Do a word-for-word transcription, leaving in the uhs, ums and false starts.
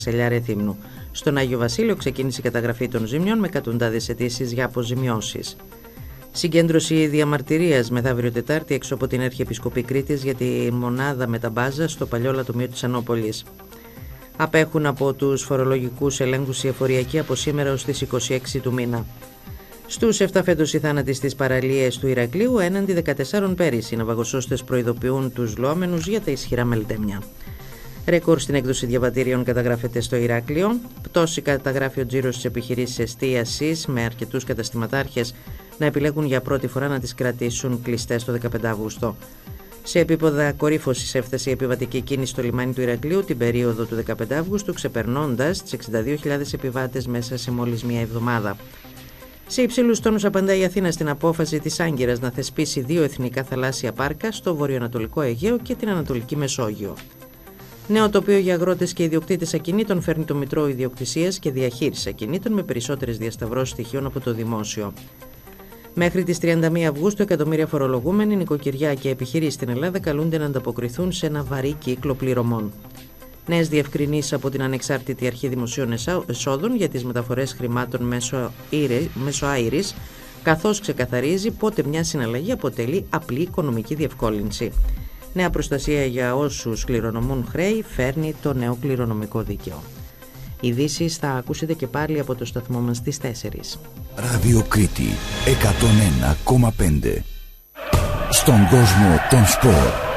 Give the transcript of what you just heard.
Σελιά Ρεθύμνου. Στον Άγιο Βασίλειο ξεκίνησε η καταγραφή των ζημιών με εκατοντάδες αιτήσεις για αποζημιώσεις. Συγκέντρωση διαμαρτυρίας μεθαύριο Τετάρτη έξω από την Αρχιεπισκοπή Κρήτης για τη μονάδα Μεταμπάζα στο παλιό λατομείο της Ανόπολης. Απέχουν από τους φορολογικούς ελέγχους οι εφοριακοί από σήμερα ως τις είκοσι έξι του μήνα. Στους εφτά φέτος οι θάνατοι στις παραλίες του Ηρακλείου έναντι δεκατεσσάρων πέρυσι. Οι ναυαγοσώστες προειδοποιούν τους λουόμενους για τα ισχυρά μελτέμια. Ρεκόρ στην έκδοση διαβατήριων καταγράφεται στο Ηράκλειο. Πτώση καταγράφει ο τζίρος της επιχειρήσης εστίασης, με αρκετούς καταστηματάρχες να επιλέγουν για πρώτη φορά να τις κρατήσουν κλειστές το δεκαπέντε Αυγούστου. Σε επίπεδα κορύφωσης έφτασε η επιβατική κίνηση στο λιμάνι του Ηρακλείου την περίοδο του δεκαπέντε Αυγούστου, ξεπερνώντας τις εξήντα δύο χιλιάδες επιβάτες μέσα σε μόλις μία εβδομάδα. Σε υψηλούς τόνους απαντά η Αθήνα στην απόφαση της Άγκυρας να θεσπίσει δύο εθνικά θαλάσσια πάρκα στο βορειοανατολικό Αιγαίο και την Ανατολική Μεσόγειο. Νέο τοπίο για αγρότες και ιδιοκτήτες ακινήτων φέρνει το Μητρό Ιδιοκτησίας και Διαχείρισης Ακινήτων με περισσότερες διασταυρώσεις στοιχείων από το δημόσιο. Μέχρι τις τριάντα μία Αυγούστου, εκατομμύρια φορολογούμενοι, νοικοκυριά και επιχειρήσεις στην Ελλάδα καλούνται να ανταποκριθούν σε ένα βαρύ κύκλο πληρωμών. Νέες διευκρινήσεις από την Ανεξάρτητη Αρχή Δημοσίων Εσόδων για τις μεταφορές χρημάτων μέσω, μέσω άειρης, καθώς ξεκαθαρίζει πότε μια συναλλαγή αποτελεί απλή οικονομική διευκόλυνση. Νέα προστασία για όσους κληρονομούν χρέη φέρνει το νέο κληρονομικό δίκαιο. Ειδήσεις θα ακούσετε και πάλι από το σταθμό μας στις τέσσερις. Ράδιο Κρήτη εκατόν ένα κόμμα πέντε. Στον κόσμο των σπορ.